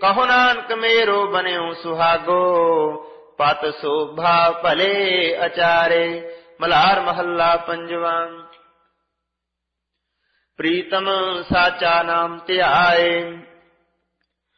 ਕਹੋ ਨਾਨਕ ਮੇਰੋ ਬਨਿਓ ਸੁਹਾਗੋ, ਪਤ ਸੋਭਾ ਭਲੇ ਅਚਾਰੇ। ਮਲਹਾਰ ਮਹੱਲਾ ਪੰਜਵਾਂ। ਪ੍ਰੀਤਮ ਸਾਚਾ ਨਾਮ ਧਿਆਏ,